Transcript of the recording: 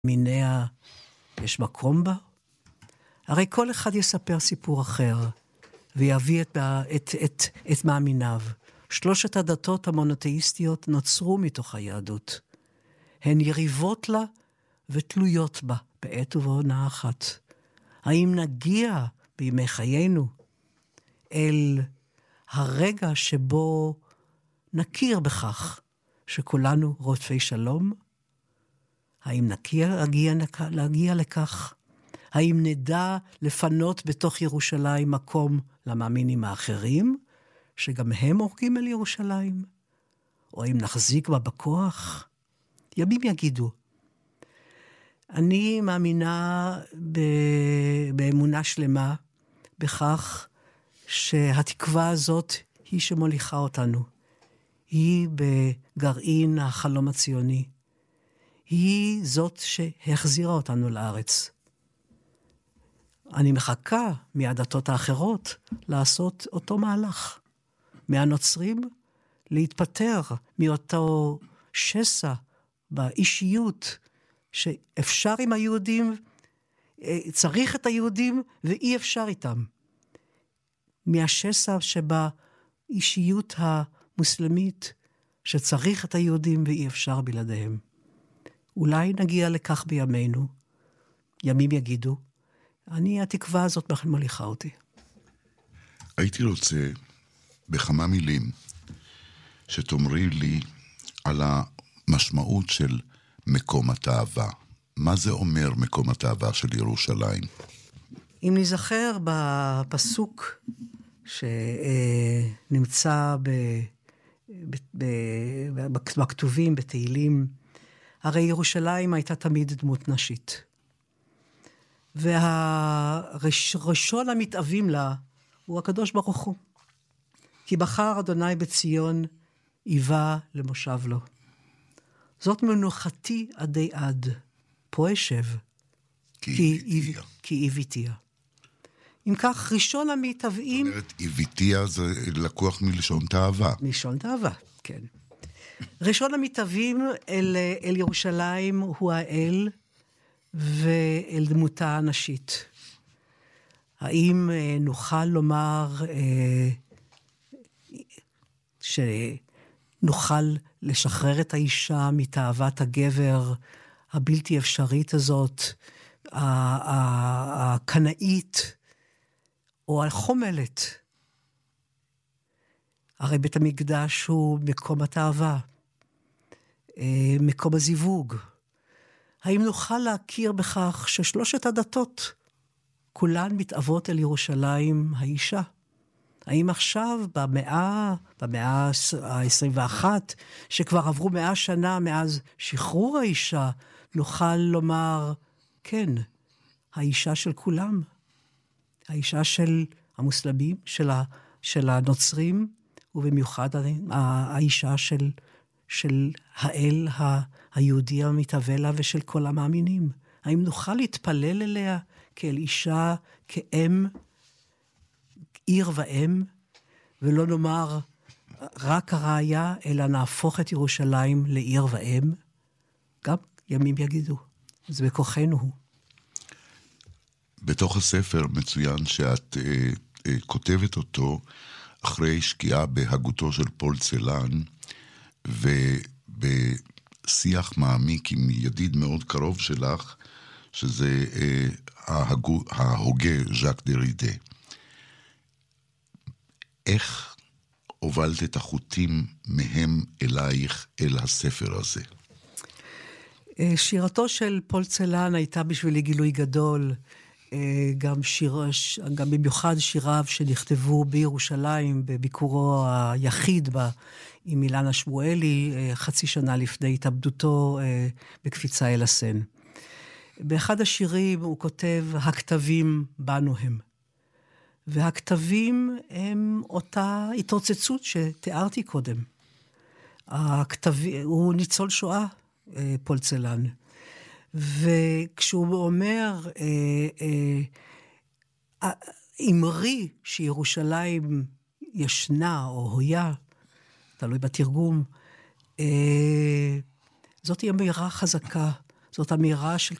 מיניה יש מקום בה? הרי כל אחד יספר סיפור אחר, ויביא את מאמיניו. 3 הדתות המונותאיסטיות נוצרו מתוך היהדות. הן יריבות לה ותלויות בה בעת ובעונה אחת. האם נגיע בימי חיינו אל הרגע שבו נכיר בכך שכולנו רודפי שלום? האם להגיע לכך? האם נדע לפנות בתוך ירושלים מקום למאמינים האחרים, שגם הם הורגים אל ירושלים? או האם נחזיק בה בכוח? ימים יגידו. אני מאמינה באמונה שלמה בכך שהתקווה הזאת היא שמוליכה אותנו. היא בגרעין החלום הציוני. היא זאת שהחזירה אותנו לארץ. אני מחכה מהדתות האחרות לעשות אותו מהלך. מהנוצרים להתפטר מאותו שסע באישיות שאפשר עם היהודים, צריך את היהודים ואי אפשר איתם. מהשסע שבאישיות המוסלמית שצריך את היהודים ואי אפשר בלעדיהם. אולי נגיע לכך בימינו, ימים יגידו, התקווה הזאת מוליכה אותי. הייתי רוצה בכמה מילים שתאמרי לי על המשמעות של מקום התאווה. מה זה אומר מקום התאווה של ירושלים? אם נזכר בפסוק שנמצא בכתובים, בתהילים, הרי ירושלים הייתה תמיד דמות נשית. והראשון המתאבים לה הוא הקדוש ברוך הוא. כי בחר אדוני בציון איבה למושב לו. זאת מנוחתי עדי עד, פה אשב, כי איביתיה. אם כך, ראשון המתאבים... זאת אומרת, איביתיה זה לקוח מלשון תאווה. מלשון תאווה, כן. ראשון המתאבים אל ירושלים הוא האל, ואל דמותה הנשית. האם נוכל לומר שנוכל לשחרר את האישה מתאוות הגבר הבלתי אפשרית הזאת, הקנאית, או החומלת? הרי בית המקדש הוא מקום התאווה, מקום הזיווג. האם נוכל להכיר בכך ש3 הדתות כולן מתאבות אל ירושלים האישה? האם עכשיו במאה ה-21, שכבר עברו 100 שנה מאז שחרור האישה, נוכל לומר, כן, האישה של כולם, האישה של המוסלמים, של הנוצרים, ובמיוחד האישה של האל היהודי המתהווה לה ושל כל המאמינים. האם נוכל להתפלל אליה כאל אישה, כאם, עיר ואם, ולא נאמר רק הראיה, אלא נהפוך את ירושלים לעיר ואם? גם ימים יגידו. זה בכוחנו הוא. בתוך הספר מצוין שאת כותבת אותו אחרי שקיעה בהגותו של פול צלן, ובשיח מעמיק עם ידיד מאוד קרוב שלך, שזה ההוגה ז'אק דרידה. איך הובלת את החוטים מהם אלייך אל הספר הזה? שירתו של פול צלן הייתה בשבילי גילוי גדול, גם במיוחד שיריו שנכתבו בירושלים, בביקורו היחיד עם אילנה שמואלי, חצי שנה לפני התאבדותו בקפיצה אל הסן. באחד השירים הוא כותב, הכתבים בנו הם. והכתבים הם אותה התרוצצות שתיארתי קודם. הוא ניצול שואה, פול צלן. וכשהוא אומר, אמרי שירושלים ישנה או הויה, תלוי בתרגום, זאת היא אמירה חזקה, זאת אמירה של